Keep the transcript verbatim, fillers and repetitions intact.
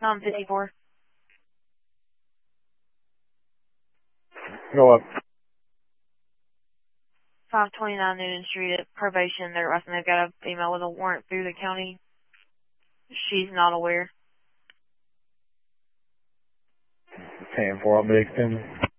nine fifty-four. Go up. five twenty-nine Newton Street at probation. They're asking they've got a female with a warrant through the county. She's not aware. ten four, I'll be extended.